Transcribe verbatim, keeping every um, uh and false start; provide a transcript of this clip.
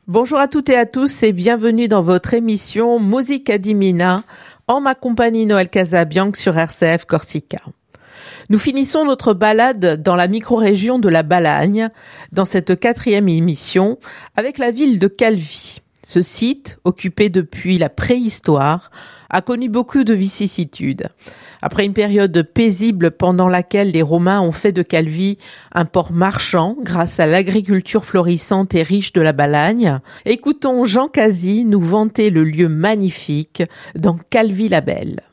Bonjour à toutes et à tous et bienvenue dans votre émission Musica di Mina en ma compagnie Noël Casabianc sur R C F Corsica. Nous finissons notre balade dans la micro-région de la Balagne, dans cette quatrième émission, avec la ville de Calvi. Ce site, occupé depuis la préhistoire, a connu beaucoup de vicissitudes. Après une période paisible pendant laquelle les Romains ont fait de Calvi un port marchand grâce à l'agriculture florissante et riche de la Balagne, écoutons Jean Casi nous vanter le lieu magnifique dans Calvi la Belle.